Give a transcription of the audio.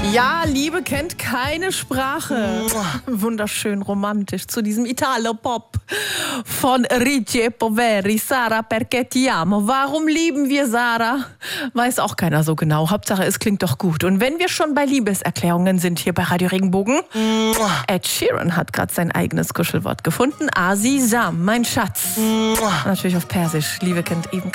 Ja, Liebe kennt keine Sprache. Wunderschön romantisch zu diesem Italo-Pop von Ricci e Poveri. Sara, perché ti amo? Warum lieben wir Sarah? Weiß auch keiner so genau. Hauptsache, es klingt doch gut. Und wenn wir schon bei Liebeserklärungen sind hier bei Radio Regenbogen, Ed Sheeran hat gerade sein eigenes Kuschelwort gefunden. Azizam, mein Schatz. Natürlich auf Persisch. Liebe kennt eben